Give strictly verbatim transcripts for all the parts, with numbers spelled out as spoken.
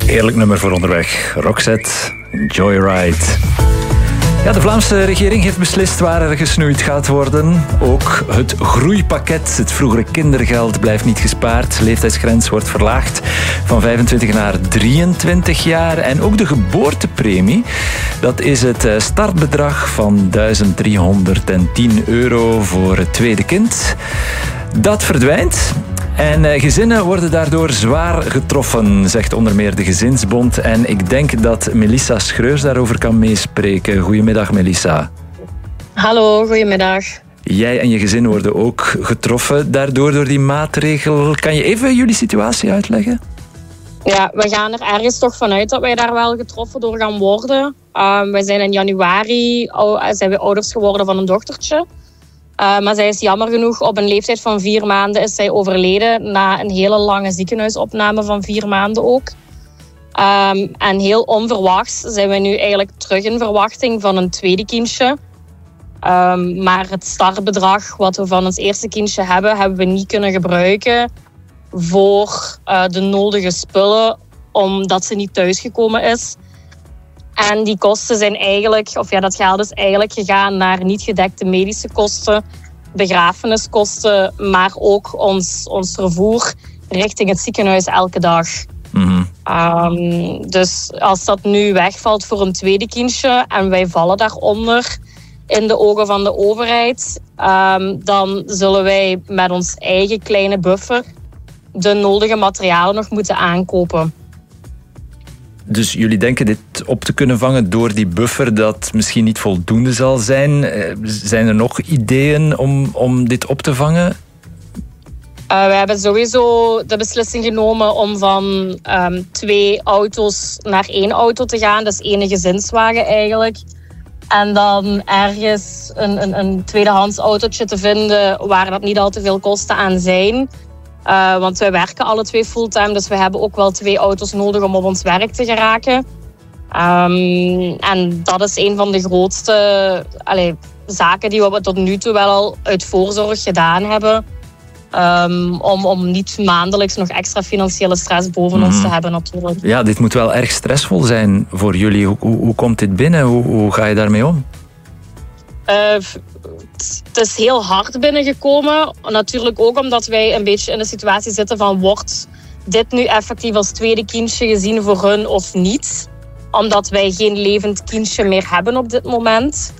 Heerlijk nummer voor onderweg. Roxette, Joyride. Ja, de Vlaamse regering heeft beslist waar er gesnoeid gaat worden. Ook het groeipakket, het vroegere kindergeld, blijft niet gespaard. De leeftijdsgrens wordt verlaagd van vijfentwintig naar drieëntwintig jaar. En ook de geboortepremie, dat is het startbedrag van duizend driehonderdtien euro voor het tweede kind. Dat verdwijnt. En gezinnen worden daardoor zwaar getroffen, zegt onder meer de Gezinsbond. En ik denk dat Melissa Schreurs daarover kan meespreken. Goedemiddag, Melissa. Hallo, goedemiddag. Jij en je gezin worden ook getroffen daardoor, door die maatregel. Kan je even jullie situatie uitleggen? Ja, we gaan er ergens toch vanuit dat wij daar wel getroffen door gaan worden. Uh, wij zijn in januari zijn we ouders geworden van een dochtertje. Uh, maar zij is jammer genoeg, op een leeftijd van vier maanden is zij overleden na een hele lange ziekenhuisopname van vier maanden ook. Um, en heel onverwachts zijn we nu eigenlijk terug in verwachting van een tweede kindje. Um, maar het startbedrag wat we van ons eerste kindje hebben, hebben we niet kunnen gebruiken voor uh, de nodige spullen, omdat ze niet thuisgekomen is. En die kosten zijn eigenlijk, of ja, dat geld is eigenlijk gegaan naar niet gedekte medische kosten, begrafeniskosten, maar ook ons, ons vervoer richting het ziekenhuis elke dag. Mm-hmm. Um, dus als dat nu wegvalt voor een tweede kindje en wij vallen daaronder in de ogen van de overheid, um, dan zullen wij met ons eigen kleine buffer de nodige materialen nog moeten aankopen. Dus jullie denken dit op te kunnen vangen door die buffer dat misschien niet voldoende zal zijn. Zijn er nog ideeën om, om dit op te vangen? Uh, we hebben sowieso de beslissing genomen om van um, twee auto's naar één auto te gaan. Dus één gezinswagen eigenlijk. En dan ergens een, een, een tweedehands autootje te vinden waar dat niet al te veel kosten aan zijn. Uh, want wij werken alle twee fulltime, dus we hebben ook wel twee auto's nodig om op ons werk te geraken. Um, en dat is een van de grootste allee, zaken die we tot nu toe wel al uit voorzorg gedaan hebben. Um, om, om niet maandelijks nog extra financiële stress boven mm. ons te hebben natuurlijk. Ja, dit moet wel erg stressvol zijn voor jullie. Hoe, hoe, hoe komt dit binnen? Hoe, hoe ga je daarmee om? Uh, het is heel hard binnengekomen. Natuurlijk ook omdat wij een beetje in de situatie zitten van wordt dit nu effectief als tweede kindje gezien voor hun of niet? Omdat wij geen levend kindje meer hebben op dit moment.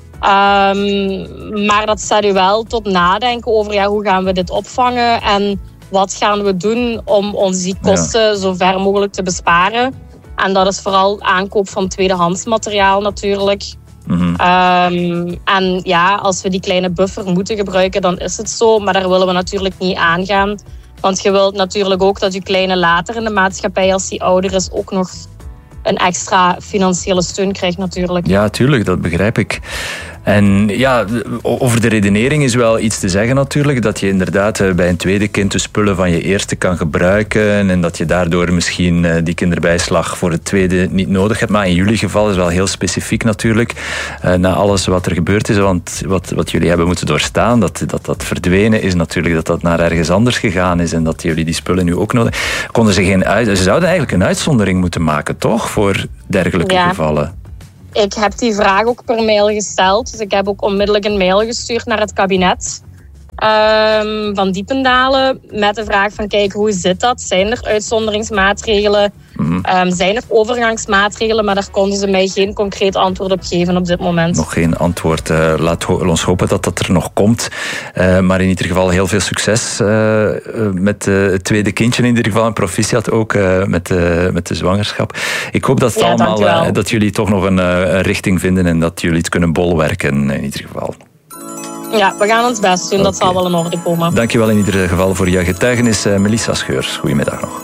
Um, maar dat zet u wel tot nadenken over ja, hoe gaan we dit opvangen en wat gaan we doen om ons die kosten ja. zo ver mogelijk te besparen. En dat is vooral aankoop van tweedehands materiaal natuurlijk. Mm-hmm. Um, en ja, als we die kleine buffer moeten gebruiken, dan is het zo. Maar daar willen we natuurlijk niet aan gaan. Want je wilt natuurlijk ook dat je kleine later in de maatschappij, als die ouder is, ook nog een extra financiële steun krijgt natuurlijk. Ja, tuurlijk, dat begrijp ik. En ja, over de redenering is wel iets te zeggen natuurlijk. Dat je inderdaad bij een tweede kind de spullen van je eerste kan gebruiken. En dat je daardoor misschien die kinderbijslag voor het tweede niet nodig hebt. Maar in jullie geval is het wel heel specifiek natuurlijk. Na alles wat er gebeurd is. Want wat, wat jullie hebben moeten doorstaan. Dat, dat dat verdwenen is natuurlijk. Dat dat naar ergens anders gegaan is. En dat jullie die spullen nu ook nodig konden ze geen uit. Ze zouden eigenlijk een uitzondering moeten maken, toch? Voor dergelijke ja. gevallen. Ik heb die vraag ook per mail gesteld. Dus ik heb ook onmiddellijk een mail gestuurd naar het kabinet um, van Diependalen. Met de vraag van, kijk, hoe zit dat? Zijn er uitzonderingsmaatregelen? Mm-hmm. Um, zijn er overgangsmaatregelen? Maar daar konden ze mij geen concreet antwoord op geven op dit moment. Nog geen antwoord. Uh, laat ho- ons hopen dat dat er nog komt. Uh, maar in ieder geval heel veel succes uh, met uh, het tweede kindje in ieder geval. En proficiat ook uh, met, uh, met de zwangerschap. Ik hoop dat, het ja, allemaal, uh, dat jullie toch nog een, uh, een richting vinden en dat jullie het kunnen bolwerken in ieder geval. Ja, we gaan ons best doen. Okay. Dat zal wel in orde komen. Dankjewel in ieder geval voor jouw getuigenis. Uh, Melissa Schreurs, goedemiddag nog.